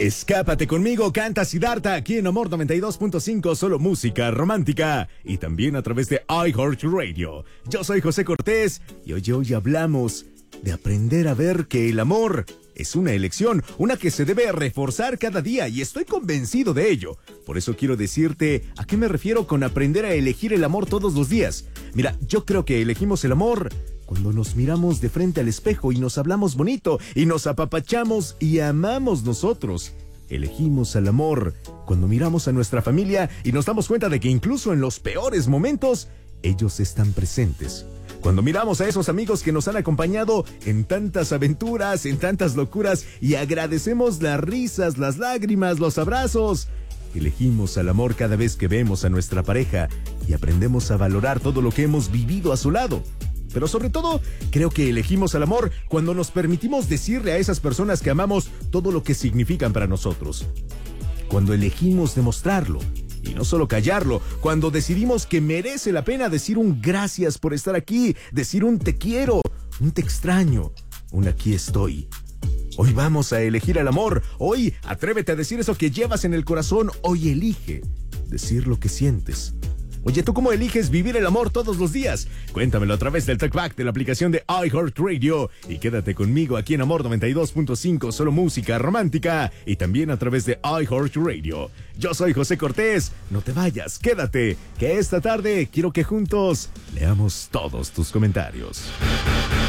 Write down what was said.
Escápate conmigo, canta Siddhartha aquí en Amor 92.5, solo música romántica y también a través de iHeartRadio. Yo soy José Cortés y hoy hablamos de aprender a ver que el amor es una elección, una que se debe reforzar cada día y estoy convencido de ello. Por eso quiero decirte a qué me refiero con aprender a elegir el amor todos los días. Mira, yo creo que elegimos el amor cuando nos miramos de frente al espejo y nos hablamos bonito y nos apapachamos y amamos nosotros. Elegimos al amor cuando miramos a nuestra familia y nos damos cuenta de que incluso en los peores momentos, ellos están presentes. Cuando miramos a esos amigos que nos han acompañado en tantas aventuras, en tantas locuras y agradecemos las risas, las lágrimas, los abrazos. Elegimos al amor cada vez que vemos a nuestra pareja y aprendemos a valorar todo lo que hemos vivido a su lado. Pero sobre todo, creo que elegimos al amor cuando nos permitimos decirle a esas personas que amamos todo lo que significan para nosotros. Cuando elegimos demostrarlo. Y no solo callarlo, cuando decidimos que merece la pena decir un gracias por estar aquí, decir un te quiero, un te extraño, un aquí estoy. Hoy vamos a elegir al amor, hoy atrévete a decir eso que llevas en el corazón, hoy elige decir lo que sientes. Oye, ¿tú cómo eliges vivir el amor todos los días? Cuéntamelo a través del TalkBack de la aplicación de iHeartRadio y quédate conmigo aquí en Amor 92.5, solo música romántica y también a través de iHeartRadio. Yo soy José Cortés, no te vayas, quédate, que esta tarde quiero que juntos leamos todos tus comentarios.